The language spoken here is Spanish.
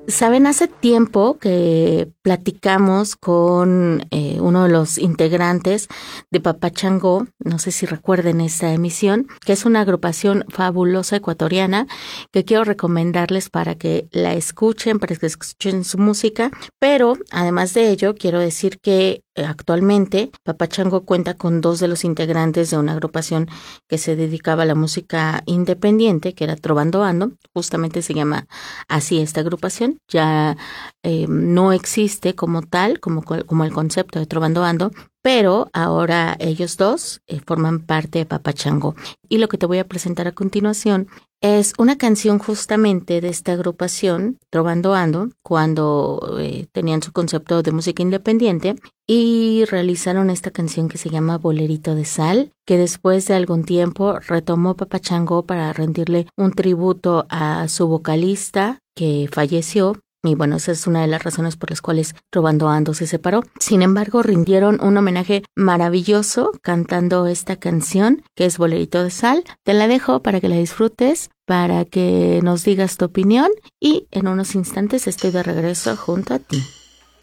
Saben, hace tiempo que platicamos con uno de los integrantes de Papá Changó, no sé si recuerden esta emisión, que es una agrupación fabulosa ecuatoriana que quiero recomendarles para que la escuchen, para que escuchen su música, pero además de ello quiero decir que actualmente Papá Changó cuenta con dos de los integrantes de una agrupación que se dedicaba a la música independiente, que era Trovando Ando, justamente se llama así esta agrupación, ya no existe como tal, como el concepto de Trovando Ando, pero ahora ellos dos forman parte de Papá Changó. Y lo que te voy a presentar a continuación es una canción justamente de esta agrupación, Trovando Ando, cuando tenían su concepto de música independiente y realizaron esta canción que se llama Bolerito de Sal, que después de algún tiempo retomó Papá Changó para rendirle un tributo a su vocalista que falleció. Y bueno, esa es una de las razones por las cuales Trovando Ando se separó. Sin embargo, rindieron un homenaje maravilloso cantando esta canción, que es Bolerito de Sal. Te la dejo para que la disfrutes, para que nos digas tu opinión y en unos instantes estoy de regreso junto a ti.